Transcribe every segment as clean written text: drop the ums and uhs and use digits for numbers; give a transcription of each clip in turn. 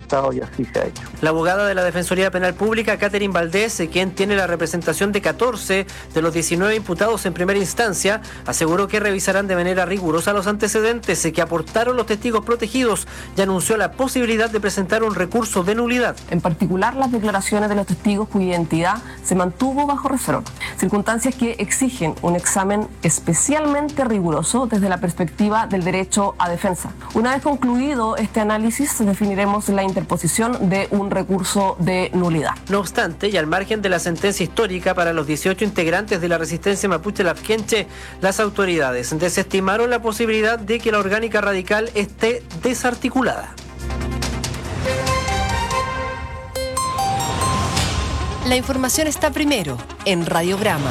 aceptado y así se ha hecho. La abogada de la Defensoría Penal Pública, Catherine Valdés, quien tiene la representación de 14 de los 19 imputados en primera instancia, aseguró que revisarán de manera rigurosa los antecedentes que aportaron los testigos protegidos y anunció la posibilidad de presentar un recurso de nulidad. En particular, las declaraciones de los testigos cuya identidad se mantuvo bajo reserva, circunstancias que exigen un examen especialmente riguroso desde la perspectiva del derecho a defensa. Una vez concluido este análisis, definiremos la interposición de un recurso de nulidad. No obstante, y al margen de la sentencia histórica para los 18 integrantes de la resistencia mapuche Lafkenche, las autoridades desestimaron la posibilidad de que la orgánica radical esté desarticulada. La información está primero en Radiograma.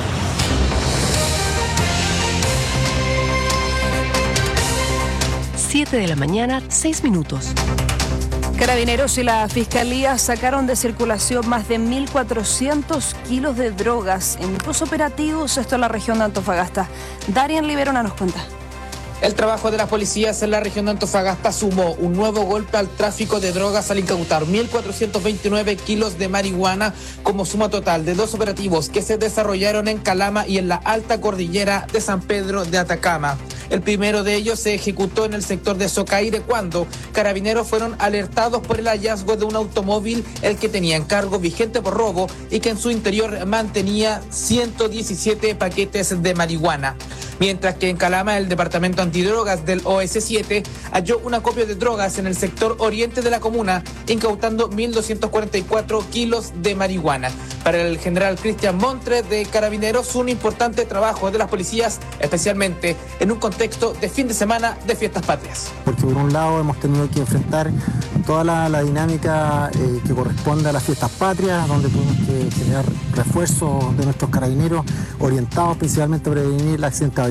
7 de la mañana, 6 minutos. Carabineros y la Fiscalía sacaron de circulación más de 1.400 kilos de drogas en dos operativos, esto en la región de Antofagasta. Darien Liberona nos cuenta. El trabajo de las policías en la región de Antofagasta sumó un nuevo golpe al tráfico de drogas al incautar 1.429 kilos de marihuana como suma total de dos operativos que se desarrollaron en Calama y en la alta cordillera de San Pedro de Atacama. El primero de ellos se ejecutó en el sector de Socaire cuando carabineros fueron alertados por el hallazgo de un automóvil el que tenía encargo vigente por robo y que en su interior mantenía 117 paquetes de marihuana. Mientras que en Calama el departamento antidrogas del OS7 halló un acopio de drogas en el sector oriente de la comuna, incautando 1.244 kilos de marihuana. Para el general Cristian Montre de Carabineros, un importante trabajo de las policías, especialmente en un contexto de fin de semana de fiestas patrias. Porque por un lado hemos tenido que enfrentar toda la dinámica que corresponde a las fiestas patrias, donde tuvimos que generar refuerzos de nuestros carabineros orientados principalmente a prevenir la accidentabilidad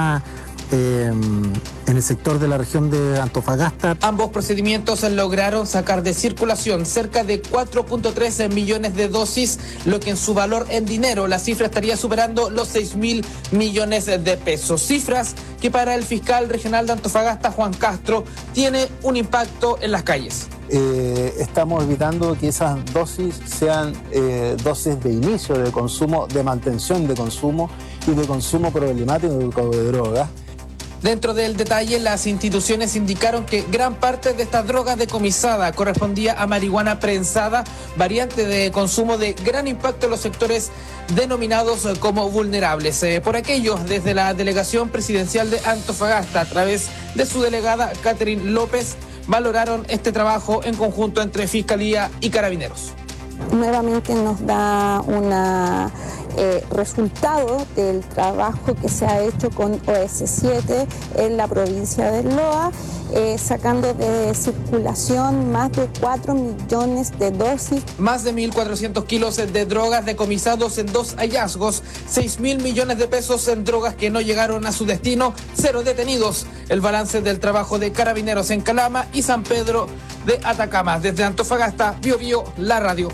en el sector de la región de Antofagasta. Ambos procedimientos lograron sacar de circulación cerca de 4.3 millones de dosis, lo que en su valor en dinero la cifra estaría superando los 6.000 millones de pesos. Cifras que para el fiscal regional de Antofagasta, Juan Castro, tiene un impacto en las calles. Estamos evitando que esas dosis sean dosis de inicio de consumo, de mantención de consumo y de consumo problemático de drogas. Dentro del detalle, las instituciones indicaron que gran parte de esta droga decomisada correspondía a marihuana prensada, variante de consumo de gran impacto en los sectores denominados como vulnerables. Por aquello, desde la Delegación Presidencial de Antofagasta, a través de su delegada Catherine López, valoraron este trabajo en conjunto entre Fiscalía y Carabineros. Nuevamente nos da una resultado del trabajo que se ha hecho con OS7 en la provincia de Loa, sacando de circulación más de 4 millones de dosis. Más de 1.400 kilos de drogas decomisados en dos hallazgos, 6.000 millones de pesos en drogas que no llegaron a su destino, 0 detenidos. El balance del trabajo de Carabineros en Calama y San Pedro de Atacama. Desde Antofagasta, Bio Bio, la radio.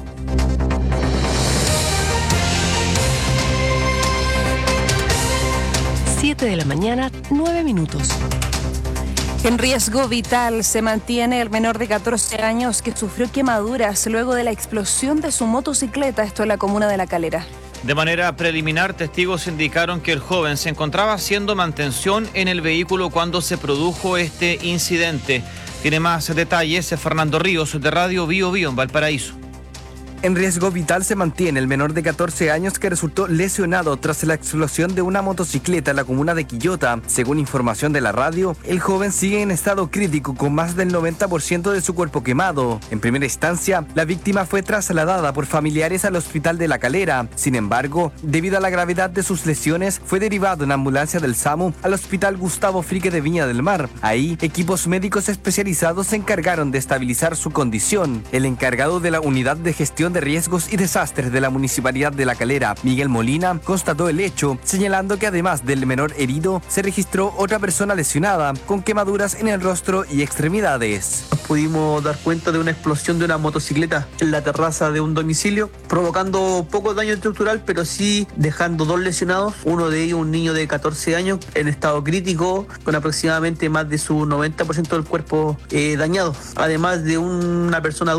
De la mañana, 9 minutos. En riesgo vital se mantiene el menor de 14 años que sufrió quemaduras luego de la explosión de su motocicleta, esto en la comuna de La Calera. De manera preliminar, testigos indicaron que el joven se encontraba haciendo mantención en el vehículo cuando se produjo este incidente. Tiene más detalles Fernando Ríos de Radio Bio Bio en Valparaíso. En riesgo vital se mantiene el menor de 14 años que resultó lesionado tras la explosión de una motocicleta en la comuna de Quillota. Según información de la radio, el joven sigue en estado crítico con más del 90% de su cuerpo quemado. En primera instancia, la víctima fue trasladada por familiares al hospital de La Calera. Sin embargo, debido a la gravedad de sus lesiones, fue derivado en ambulancia del SAMU al hospital Gustavo Frique de Viña del Mar. Ahí, equipos médicos especializados se encargaron de estabilizar su condición. El encargado de la unidad de gestión de riesgos y desastres de la Municipalidad de La Calera, Miguel Molina, constató el hecho, señalando que además del menor herido, se registró otra persona lesionada, con quemaduras en el rostro y extremidades. Pudimos dar cuenta de una explosión de una motocicleta en la terraza de un domicilio, provocando poco daño estructural, pero sí dejando 2 lesionados, uno de ellos un niño de 14 años en estado crítico, con aproximadamente más de su 90% del cuerpo dañado, además de una persona